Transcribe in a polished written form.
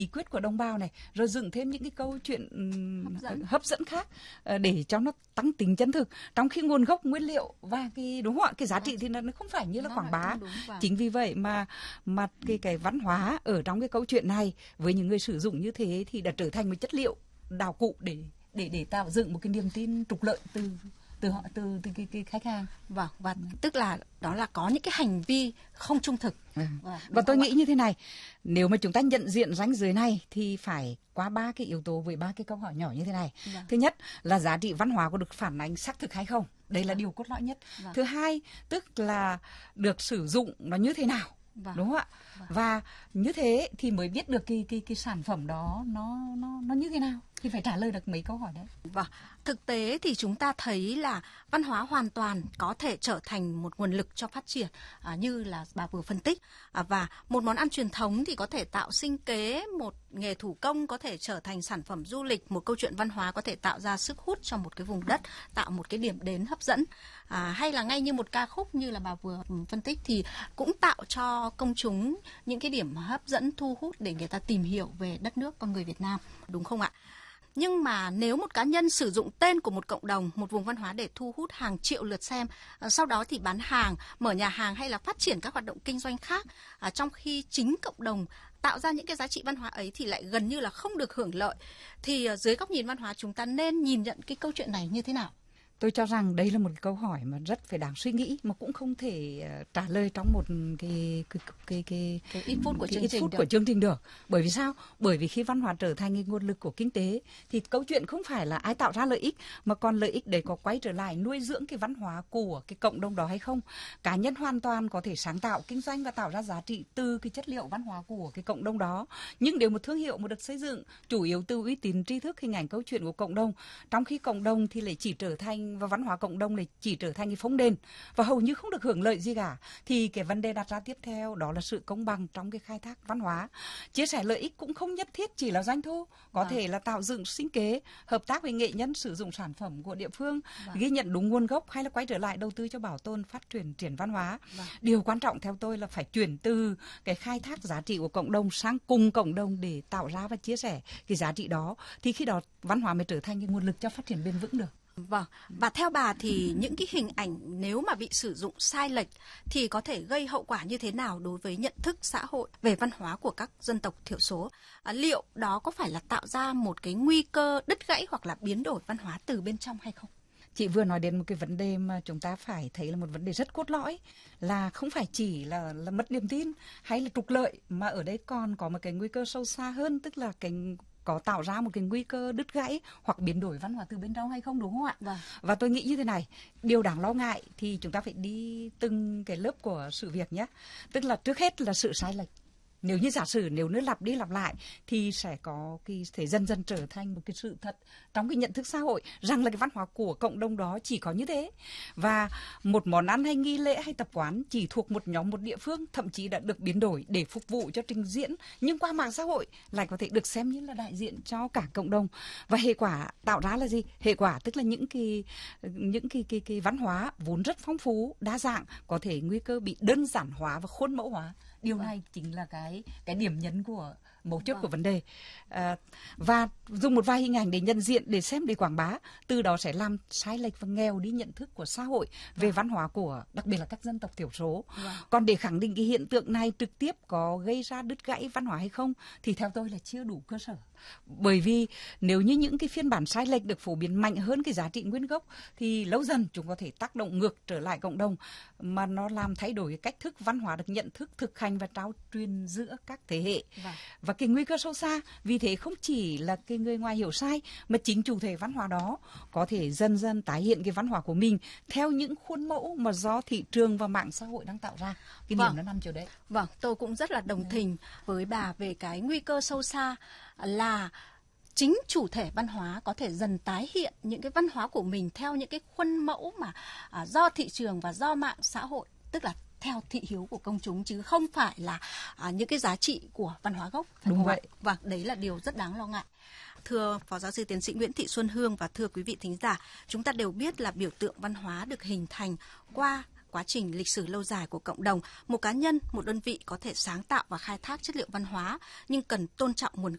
ý quyết của đồng bào này, rồi dựng thêm những cái câu chuyện hấp dẫn khác để cho nó tăng tính chân thực, trong khi nguồn gốc nguyên liệu và cái đúng không ạ, cái giá trị thì nó không phải như là quảng bá. Chính vì vậy mà cái văn hóa ở trong cái câu chuyện này với những người sử dụng như thế thì đã trở thành một chất liệu đào cụ để tạo dựng một cái niềm tin trục lợi từ cái khách hàng. Vâng, và tức là đó là có những cái hành vi không trung thực. Và tôi nghĩ như thế này, nếu mà chúng ta nhận diện ranh giới này thì phải qua 3 cái yếu tố với 3 cái câu hỏi nhỏ như thế này. Thứ nhất là giá trị văn hóa có được phản ánh xác thực hay không? Đây là điều cốt lõi nhất. Thứ hai, tức là được sử dụng nó như thế nào? Đúng không ạ? Và như thế thì mới biết được cái sản phẩm đó nó như thế nào, thì phải trả lời được mấy câu hỏi đấy. Vâng, thực tế thì chúng ta thấy là văn hóa hoàn toàn có thể trở thành một nguồn lực cho phát triển, như là bà vừa phân tích, và một món ăn truyền thống thì có thể tạo sinh kế, một nghề thủ công có thể trở thành sản phẩm du lịch, một câu chuyện văn hóa có thể tạo ra sức hút cho một cái vùng đất, tạo một cái điểm đến hấp dẫn, hay là ngay như một ca khúc như là bà vừa phân tích thì cũng tạo cho công chúng những cái điểm hấp dẫn, thu hút để người ta tìm hiểu về đất nước con người Việt Nam, đúng không ạ? Nhưng mà nếu một cá nhân sử dụng tên của một cộng đồng, một vùng văn hóa để thu hút hàng triệu lượt xem, sau đó thì bán hàng, mở nhà hàng hay là phát triển các hoạt động kinh doanh khác, trong khi chính cộng đồng tạo ra những cái giá trị văn hóa ấy thì lại gần như là không được hưởng lợi, thì dưới góc nhìn văn hóa chúng ta nên nhìn nhận cái câu chuyện này như thế nào? Tôi cho rằng đây là một cái câu hỏi mà rất phải đáng suy nghĩ, mà cũng không thể trả lời trong một cái ít phút của chương trình được. Bởi vì sao? Bởi vì khi văn hóa trở thành cái nguồn lực của kinh tế thì câu chuyện không phải là ai tạo ra lợi ích, mà còn lợi ích để có quay trở lại nuôi dưỡng cái văn hóa của cái cộng đồng đó hay không. Cá nhân hoàn toàn có thể sáng tạo, kinh doanh và tạo ra giá trị từ cái chất liệu văn hóa của cái cộng đồng đó. Nhưng nếu một thương hiệu mà được xây dựng chủ yếu từ uy tín, tri thức, hình ảnh, câu chuyện của cộng đồng, trong khi cộng đồng thì lại chỉ trở thành, và văn hóa cộng đồng này chỉ trở thành cái phông đền và hầu như không được hưởng lợi gì cả, thì cái vấn đề đặt ra tiếp theo đó là sự công bằng trong cái khai thác văn hóa. Chia sẻ lợi ích cũng không nhất thiết chỉ là doanh thu, có thể là tạo dựng sinh kế, hợp tác với nghệ nhân sử dụng sản phẩm của địa phương, ghi nhận đúng nguồn gốc, hay là quay trở lại đầu tư cho bảo tồn, phát triển văn hóa. Điều quan trọng theo tôi là phải chuyển từ cái khai thác giá trị của cộng đồng sang cùng cộng đồng để tạo ra và chia sẻ cái giá trị đó, thì khi đó văn hóa mới trở thành cái nguồn lực cho phát triển bền vững được. Vâng, và theo bà thì những cái hình ảnh nếu mà bị sử dụng sai lệch thì có thể gây hậu quả như thế nào đối với nhận thức xã hội về văn hóa của các dân tộc thiểu số? Liệu đó có phải là tạo ra một cái nguy cơ đứt gãy hoặc là biến đổi văn hóa từ bên trong hay không? Chị vừa nói đến một cái vấn đề mà chúng ta phải thấy là một vấn đề rất cốt lõi, là không phải chỉ là mất niềm tin hay là trục lợi, mà ở đây còn có một cái nguy cơ sâu xa hơn, tức là có tạo ra một cái nguy cơ đứt gãy hoặc biến đổi văn hóa từ bên trong hay không, đúng không ạ? Và tôi nghĩ như thế này, điều đáng lo ngại thì chúng ta phải đi từng cái lớp của sự việc nhé. Tức là trước hết là sự sai lệch. Nếu như giả sử nếu nó lặp đi lặp lại thì sẽ có thể dần dần trở thành một cái sự thật trong cái nhận thức xã hội rằng là cái văn hóa của cộng đồng đó chỉ có như thế, và một món ăn hay nghi lễ hay tập quán chỉ thuộc một nhóm, một địa phương, thậm chí đã được biến đổi để phục vụ cho trình diễn, nhưng qua mạng xã hội lại có thể được xem như là đại diện cho cả cộng đồng. Và hệ quả tạo ra là gì? Hệ quả tức là những cái văn hóa vốn rất phong phú, đa dạng có thể nguy cơ bị đơn giản hóa và khuôn mẫu hóa. Điều này chính là cái điểm nhấn của mấu chốt của vấn đề. Và dùng một vài hình ảnh để nhận diện, để xem, để quảng bá, từ đó sẽ làm sai lệch và nghèo đi nhận thức của xã hội về văn hóa của đặc biệt là các dân tộc thiểu số. Còn để khẳng định cái hiện tượng này trực tiếp có gây ra đứt gãy văn hóa hay không thì theo tôi là chưa đủ cơ sở. Bởi vì nếu như những cái phiên bản sai lệch được phổ biến mạnh hơn cái giá trị nguyên gốc thì lâu dần chúng có thể tác động ngược trở lại cộng đồng, mà nó làm thay đổi cái cách thức văn hóa được nhận thức, thực hành và trao truyền giữa các thế hệ. Và cái nguy cơ sâu xa vì thế không chỉ là cái người ngoài hiểu sai, mà chính chủ thể văn hóa đó có thể dần dần tái hiện cái văn hóa của mình theo những khuôn mẫu mà do thị trường và mạng xã hội đang tạo ra. Cái điểm nó nằm chỗ đấy. Vâng, tôi cũng rất là đồng tình với bà về cái nguy cơ sâu xa là chính chủ thể văn hóa có thể dần tái hiện những cái văn hóa của mình theo những cái khuôn mẫu mà do thị trường và do mạng xã hội, tức là theo thị hiếu của công chúng, chứ không phải là những cái giá trị của văn hóa gốc. Đúng vậy. Vâng, đấy là điều rất đáng lo ngại. Thưa Phó Giáo sư Tiến sĩ Nguyễn Thị Xuân Hương và thưa quý vị thính giả, chúng ta đều biết là biểu tượng văn hóa được hình thành qua quá trình lịch sử lâu dài của cộng đồng. Một cá nhân, một đơn vị có thể sáng tạo và khai thác chất liệu văn hóa, nhưng cần tôn trọng nguồn